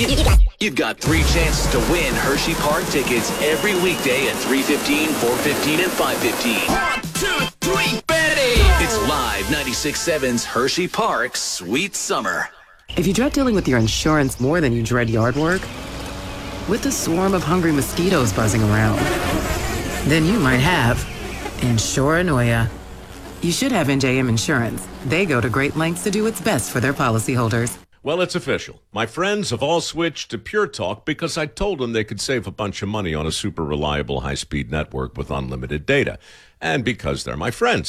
You've got 3 chances to win Hershey Park tickets every weekday at 3:15, 4:15, and 5:15. 1, 2, 3, Betty! It's live 96.7's Hershey Park Sweet Summer. If you dread dealing with your insurance more than you dread yard work, with a swarm of hungry mosquitoes buzzing around, then you might have Insuranoia. You should have NJM Insurance. They go to great lengths to do what's best for their policyholders. Well, it's official. My friends have all switched to Pure Talk because I told them they could save a bunch of money on a super reliable high-speed network with unlimited data. And because they're my friends.